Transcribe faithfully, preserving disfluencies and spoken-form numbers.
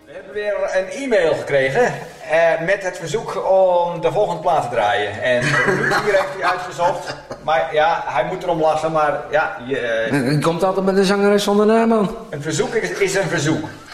We hebben weer een e-mail gekregen uh, met het verzoek om de volgende plaat te draaien. En Ruud hier heeft hij uitgezocht. Maar ja, hij moet erom lachen, maar ja... Je, uh, komt altijd met de zangeres zonder naam aan. Een verzoek is, is een verzoek.